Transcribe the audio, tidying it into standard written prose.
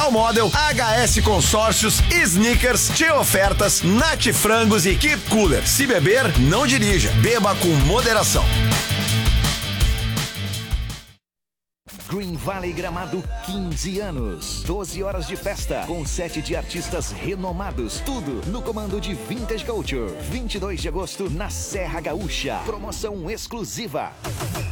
Real Model, HS Consórcios, Snickers, Tchê Ofertas, Nat Frangos e Keep Cooler. Se beber, não dirija. Beba com moderação. Green Valley Gramado, 15 anos. 12 horas de festa, com 7 de artistas renomados. Tudo no comando de Vintage Culture. 22 de agosto, na Serra Gaúcha. Promoção exclusiva.